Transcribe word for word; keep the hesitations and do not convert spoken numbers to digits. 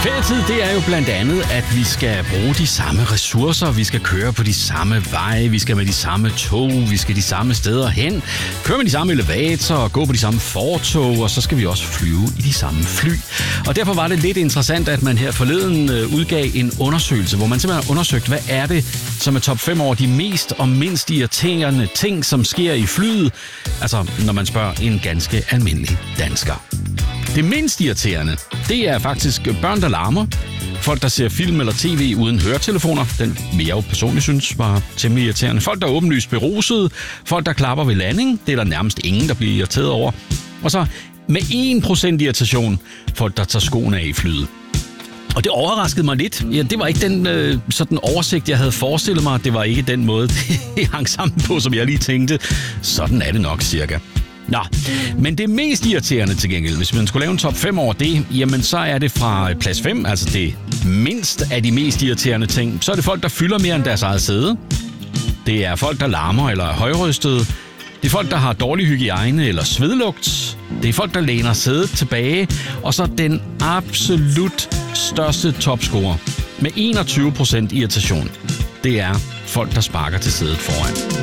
Ferietid, det er jo blandt andet, at vi skal bruge de samme ressourcer, vi skal køre på de samme veje, vi skal med de samme tog, vi skal de samme steder hen, køre med de samme elevatorer, gå på de samme fortog, og så skal vi også flyve i de samme fly. Og derfor var det lidt interessant, at man her forleden udgav en undersøgelse, hvor man simpelthen har undersøgt, hvad er det, som er top fem over de mest og mindst irriterende ting, som sker i flyet. Altså, når man spørger en ganske almindelig dansker. Det mindst irriterende, det er faktisk børn, der larmer. Folk, der ser film eller tv uden høretelefoner. Den vil jeg jo personligt synes var temmelig irriterende. Folk, der er åbenlyst berusede. Folk, der klapper ved landing. Det er der nærmest ingen, der bliver irriteret over. Og så med en procent irritation, folk, der tager skoene af i flyet. Og det overraskede mig lidt. Ja, det var ikke den øh, sådan oversigt, jeg havde forestillet mig. Det var ikke den måde, det hang sammen på, som jeg lige tænkte. Sådan er det nok cirka. Nå, men det mest irriterende til gengæld, hvis man skulle lave en top fem over det, jamen så er det fra plads fem, altså det mindst af de mest irriterende ting. Så er det folk, der fylder mere end deres eget sæde. Det er folk, der larmer eller er højrystede. Det er folk, der har dårlig hygiejne eller svedlugt. Det er folk, der læner sædet tilbage. Og så den absolut største topscorer med enogtyve procent irritation. Det er folk, der sparker til sædet foran.